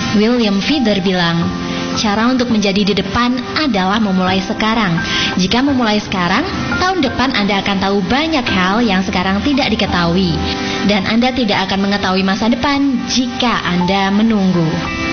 William Feather bilang, cara untuk menjadi di depan adalah memulai sekarang. Jika memulai sekarang, tahun depan Anda akan tahu banyak hal yang sekarang tidak diketahui. Dan Anda tidak akan mengetahui masa depan jika Anda menunggu.